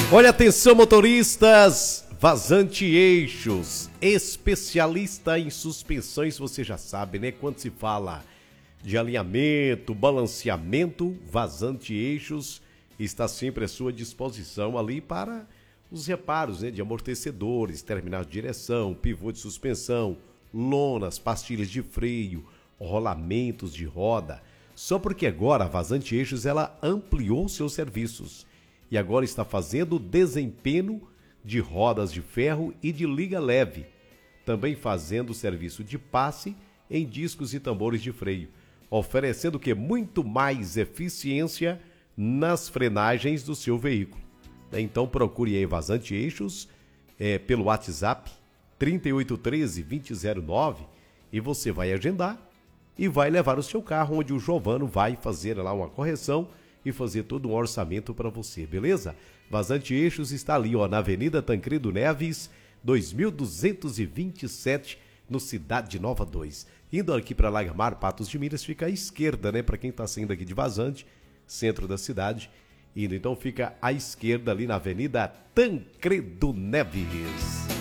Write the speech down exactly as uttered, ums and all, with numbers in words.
Olha, atenção motoristas, Vazante Eixos, especialista em suspensões, você já sabe, né? Quando se fala de alinhamento, balanceamento, Vazante Eixos está sempre à sua disposição ali para os reparos, né? De amortecedores, terminal de direção, pivô de suspensão, lonas, pastilhas de freio, rolamentos de roda. Só porque agora a Vazante Eixos ela ampliou seus serviços e agora está fazendo desempenho de rodas de ferro e de liga leve, também fazendo serviço de passe em discos e tambores de freio, oferecendo que muito mais eficiência nas frenagens do seu veículo. Então procure aí Vazante Eixos é, pelo WhatsApp trinta e oito treze, vinte zero nove e você vai agendar e vai levar o seu carro onde o Giovano vai fazer lá uma correção e fazer todo um orçamento para você, beleza? Vazante Eixos está ali, ó, na Avenida Tancredo Neves, dois mil duzentos e vinte e sete, no Cidade de Nova dois. Indo aqui para Lagamar, Patos de Minas, fica à esquerda, né? Para quem está saindo aqui de Vazante, centro da cidade. Indo, então fica à esquerda ali na Avenida Tancredo Neves.